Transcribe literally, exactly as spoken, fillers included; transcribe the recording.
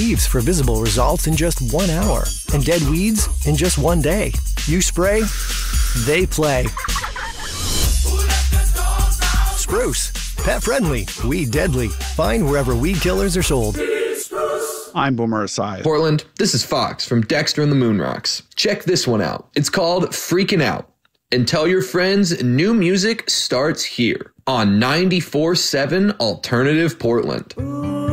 leaves for visible results in just one hour. And dead weeds in just one day. You spray, they play. Spruce, pet friendly, weed deadly. Find wherever weed killers are sold. I'm Boomer Esiason. Portland, this is Fox from Dexter and the Moonrocks. Check this one out. It's called Freakin' Out. And tell your friends new music starts here on ninety-four point seven Alternative Portland.